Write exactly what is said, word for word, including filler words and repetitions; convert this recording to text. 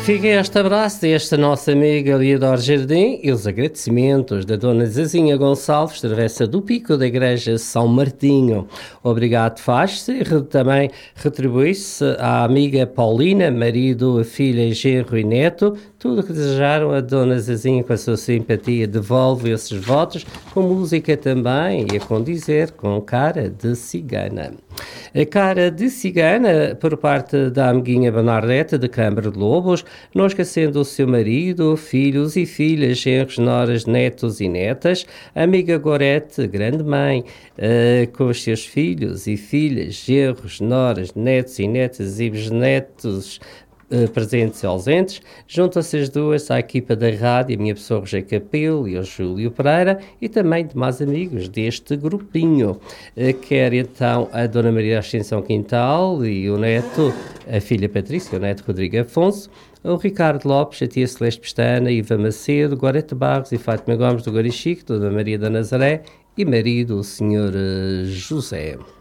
fica este abraço desta nossa amiga Leodor Jardim e os agradecimentos da Dona Zezinha Gonçalves, travessa do Pico da Igreja São Martinho. Obrigado faz-se e re, também retribui-se à amiga Paulina, marido, filha, genro e neto. Tudo o que desejaram a Dona Zezinha com a sua simpatia devolve esses votos, com música também e a condizer com cara de cigana. A cara de cigana por parte da amiguinha Bernadette de Câmara de Lobos, não esquecendo o seu marido, filhos e filhas, genros, noras, netos e netas, a amiga Gorete, grande mãe, uh, com os seus filhos e filhas, genros, noras, netos e netas e bisnetos, Uh, presentes e ausentes, juntam-se as duas à equipa da rádio, a minha pessoa Rogério Capelo e o Júlio Pereira, e também demais amigos deste grupinho. Uh, quer então a Dona Maria Ascensão Quintal e o neto, a filha Patrícia, o neto Rodrigo Afonso, o Ricardo Lopes, a tia Celeste Pestana, Iva Macedo, Gorete Barros e Fátima Gomes do Gorichique, Dona Maria da Nazaré e marido, o senhor uh, José.